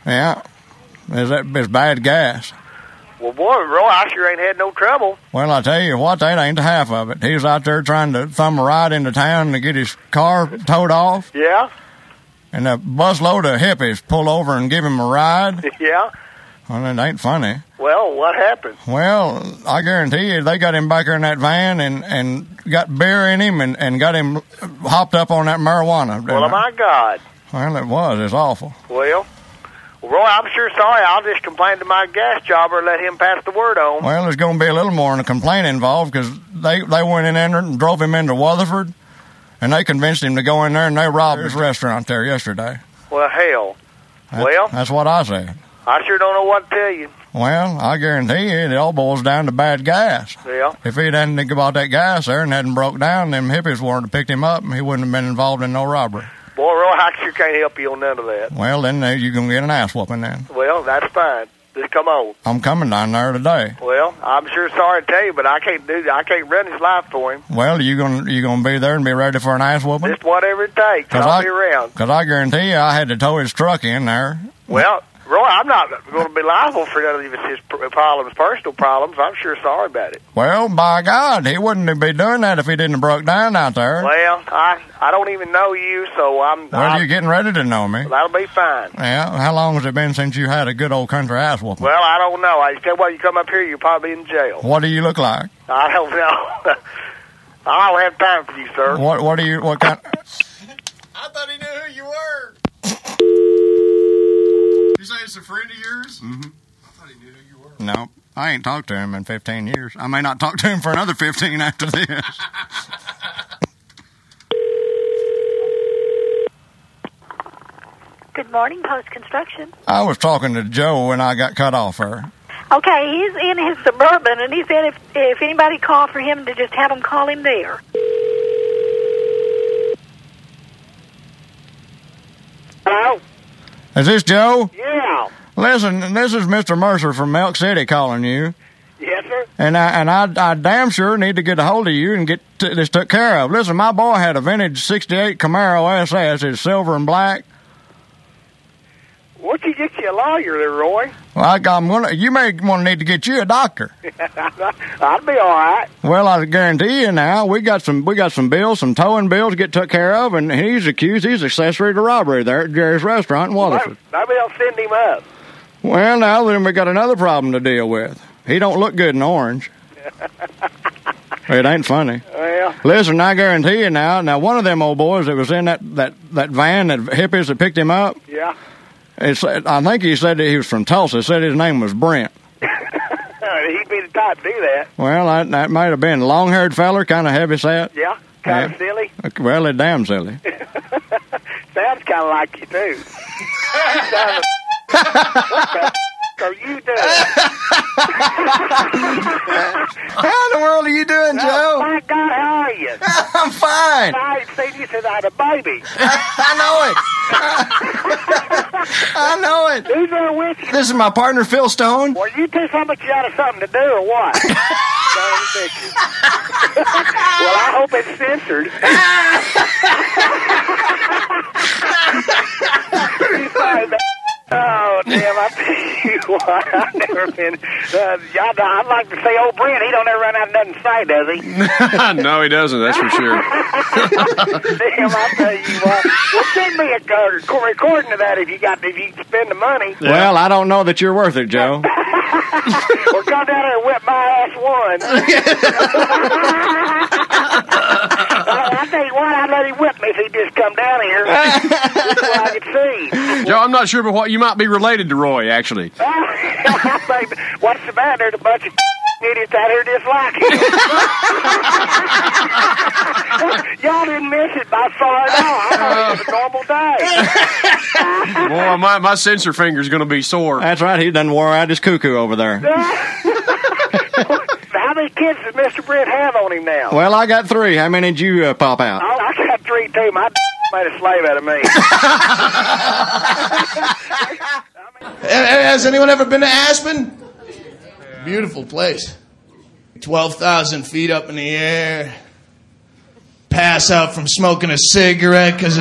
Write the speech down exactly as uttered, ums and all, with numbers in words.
Yeah. It's, it's bad gas. Well, boy, Roy, I sure ain't had no trouble. Well, I tell you what, that ain't the half of it. He was out there trying to thumb a ride into town to get his car towed off. Yeah? And a busload of hippies pull over and give him a ride. Yeah? Well, it ain't funny. Well, what happened? Well, I guarantee you, they got him back there in that van and, and got beer in him and, and got him hopped up on that marijuana. Well, oh, my God. Well, it was. It's awful. Well... Well, Roy, I'm sure sorry. I'll just complain to my gas jobber and let him pass the word on. Well, there's going to be a little more than a complaint involved because they, they went in there and drove him into Weatherford, and they convinced him to go in there, and they robbed his restaurant there yesterday. Well, hell. That's, well? That's what I said. I sure don't know what to tell you. Well, I guarantee you it all boils down to bad gas. Yeah. If he hadn't bought that gas there and hadn't broke down, them hippies wouldn't have picked him up, and he wouldn't have been involved in no robbery. Boy, Roy, I sure can't help you on none of that. Well, then uh, you're going to get an ass whooping then. Well, that's fine. Just come on. I'm coming down there today. Well, I'm sure sorry to tell you, but I can't do I can't run his life for him. Well, you going you gonna be there and be ready for an ass whooping? Just whatever it takes. I'll I, be around. Because I guarantee you I had to tow his truck in there. Well... Roy, I'm not going to be liable for none of his problems, personal problems. I'm sure sorry about it. Well, by God, he wouldn't be doing that if he didn't have broke down out there. Well, I I don't even know you, so I'm... Well, I'm, you're getting ready to know me. That'll be fine. Yeah, how long has it been since you had a good old country ass whooping? Well, I don't know. I tell you what, you come up here, you'll probably be in jail. What do you look like? I don't know. I don't have time for you, sir. What, what do you... What kind... I thought he knew who you were. You say it's a friend of yours? Mm-hmm. I thought he knew who you were. No, I ain't talked to him in fifteen years. I may not talk to him for another fifteen after this. Good morning, Post Construction. I was talking to Joe when I got cut off her. Okay, he's in his Suburban, and he said if if anybody called for him to just have them call him there. Hello? Is this Joe? Yeah. Listen, this is Mister Mercer from Elk City calling you. Yes, sir? And I and I, I damn sure need to get a hold of you and get t- this took care of. Listen, my boy had a vintage sixty-eight Camaro S S. It's silver and black. Why don't you get you a lawyer there, Roy? Well, I, I'm gonna. You may want to need to get you a doctor. I'd be all right. Well, I guarantee you now, we got some we got some bills, some towing bills to get took care of, and he's accused. He's accessory to robbery there at Jerry's Restaurant in Weatherford. Maybe I'll send him up. Well, now then we got another problem to deal with. He don't look good in orange. It ain't funny. Well, listen, I guarantee you now. Now, one of them old boys that was in that that that van, that hippies that picked him up. Yeah. It's, I think he said that he was from Tulsa. Said his name was Brent. He'd be the type to do that. Well, that, that might have been a long-haired feller, kind of heavy set. Yeah, kind of yeah. silly. Well, it's damn silly. Sounds kind of like you too. Sounds, what the f- are you doing? How in the world are you doing, Joe? Oh, my God, how are you? I'm fine. I ain't seen you since I had a baby. I know it. I know it. Who's there with you? This is my partner, Phil Stone. Well, you two somebody you out of something to do or what? Well, I hope it's censored. Oh, damn, I tell you what, I've never been, uh, I'd like to say old Brent, he don't ever run out of nothing to say, does he? No, he doesn't, that's for sure. Damn, I tell you what, well, send me a uh, recording of that if you got, if you spend the money. Yeah. Well, I don't know that you're worth it, Joe. Or come down there and whip my ass one. I tell you what, I'd let him whip me if he'd just come down here. Just so I could see. Joe, I'm not sure, but what you might be related to Roy, actually. I think, what's the matter? There's a bunch of idiots out here just like him. Y'all didn't miss it by far at all. I thought it was a normal day. Boy, my, my sensor finger's going to be sore. That's right, he done wore out his cuckoo over there. How many kids does Mister Brent have on him now? Well, I got three. How many did you uh, pop out? Oh, I got three, too. My made a slave out of me. Has anyone ever been to Aspen? Beautiful place. twelve thousand feet up in the air. Pass out from smoking a cigarette because